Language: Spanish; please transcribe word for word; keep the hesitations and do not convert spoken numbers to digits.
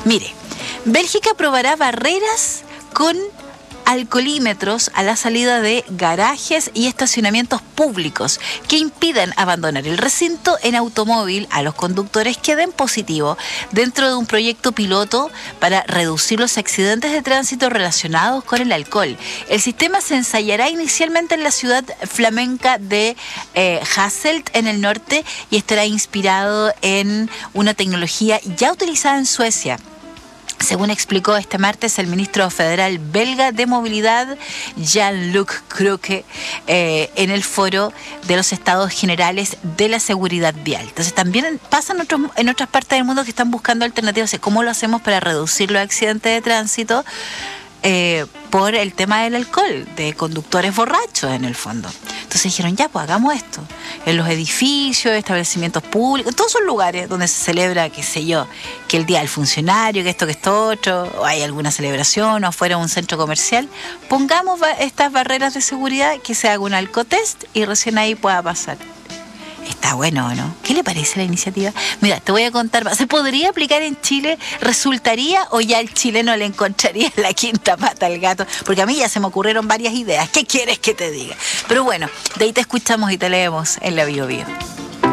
Mire, Bélgica aprobará barreras con alcoholímetros a la salida de garajes y estacionamientos públicos que impidan abandonar el recinto en automóvil a los conductores que den positivo dentro de un proyecto piloto para reducir los accidentes de tránsito relacionados con el alcohol. El sistema se ensayará inicialmente en la ciudad flamenca de eh, Hasselt en el norte y estará inspirado en una tecnología ya utilizada en Suecia. Según explicó este martes el ministro federal belga de movilidad, Jean-Luc Crocque, eh, en el foro de los estados generales de la seguridad vial. Entonces también pasa en, otros, en otras partes del mundo que están buscando alternativas de cómo lo hacemos para reducir los accidentes de tránsito eh, por el tema del alcohol, de conductores borrachos en el fondo. Entonces dijeron, ya, pues hagamos esto. En los edificios, establecimientos públicos, en todos esos lugares donde se celebra, qué sé yo, que el día del funcionario, que esto, que esto otro, o hay alguna celebración, o afuera un centro comercial, pongamos estas barreras de seguridad, que se haga un alcotest y recién ahí pueda pasar. Está bueno, ¿no? ¿Qué le parece la iniciativa? Mira, te voy a contar más. ¿Se podría aplicar en Chile? ¿Resultaría o ya el chileno le encontraría la quinta pata al gato? Porque a mí ya se me ocurrieron varias ideas. ¿Qué quieres que te diga? Pero bueno, de ahí te escuchamos y te leemos en la Bio Bio.